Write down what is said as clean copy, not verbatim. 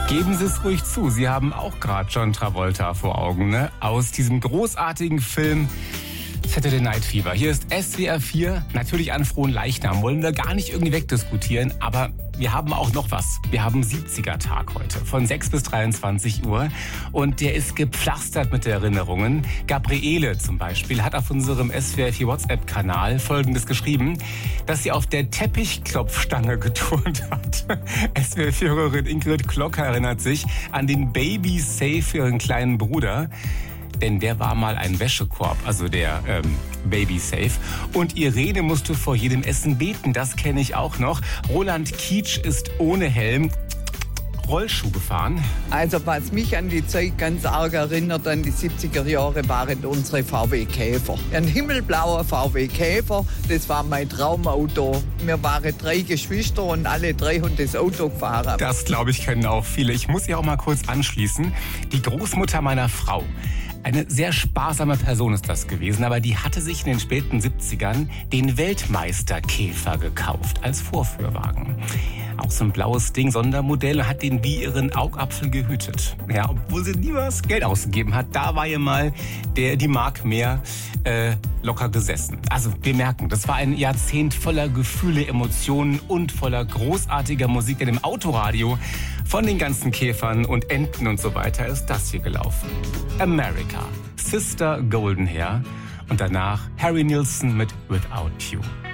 Geben Sie es ruhig zu, Sie haben auch gerade John Travolta vor Augen, ne? Aus diesem großartigen Film Saturday Night Fever. Hier ist SWR 4, natürlich an frohen Leichnam. Wollen wir gar nicht irgendwie wegdiskutieren, aber wir haben auch noch was. Wir haben 70er-Tag heute, von 6 bis 23 Uhr. Und der ist gepflastert mit Erinnerungen. Gabriele zum Beispiel hat auf unserem SWR 4 WhatsApp-Kanal Folgendes geschrieben, dass sie auf der Teppichklopfstange geturnt hat. SWR 4-Hörerin Ingrid Klocker erinnert sich an den Baby Safe für ihren kleinen Bruder. Denn der war mal ein Wäschekorb, also der Baby Safe. Und Irene musste vor jedem Essen beten, das kenne ich auch noch. Roland Kietsch ist ohne Helm Rollschuh gefahren. Also was mich an die Zeit ganz arg erinnert, an die 70er Jahre, waren unsere VW Käfer. Ein himmelblauer VW Käfer, das war mein Traumauto. Wir waren 3 Geschwister und alle 3 haben das Auto gefahren. Das, glaube ich, kennen auch viele. Ich muss ja auch mal kurz anschließen. Die Großmutter meiner Frau. Eine sehr sparsame Person ist das gewesen, aber die hatte sich in den späten 70ern den Weltmeisterkäfer gekauft als Vorführwagen. Auch so ein blaues Ding, Sondermodell, und hat den wie ihren Augapfel gehütet. Ja, obwohl sie nie was Geld ausgegeben hat, da war ihr mal die Mark mehr locker gesessen. Also wir merken, das war ein Jahrzehnt voller Gefühle, Emotionen und voller großartiger Musik. Denn im Autoradio von den ganzen Käfern und Enten und so weiter ist das hier gelaufen. America, Sister Golden Hair und danach Harry Nilsson mit Without You.